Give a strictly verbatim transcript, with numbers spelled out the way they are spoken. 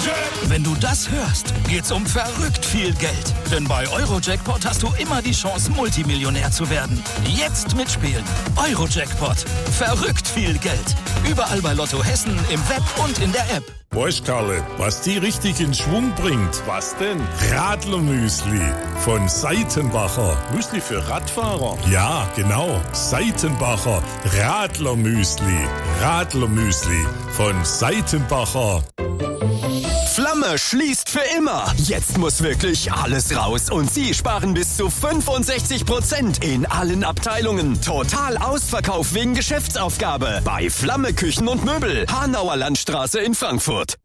Wenn du das hörst, geht's um verrückt viel Geld. Denn bei Eurojackpot hast du immer die Chance, Multimillionär zu werden. Jetzt mitspielen. Eurojackpot. Verrückt viel Geld. Überall bei Lotto Hessen, im Web und in der App. Weißt, Karle, was die richtig in Schwung bringt? Was denn? Radlermüsli von Seitenbacher. Müsli für Radfahrer? Ja, genau. Seitenbacher Radlermüsli. Radlermüsli von Seitenbacher. Flamme schließt für immer. Jetzt muss wirklich alles raus und Sie sparen bis zu fünfundsechzig Prozent in allen Abteilungen. Total Ausverkauf wegen Geschäftsaufgabe bei Flamme Küchen und Möbel, Hanauer Landstraße in Frankfurt.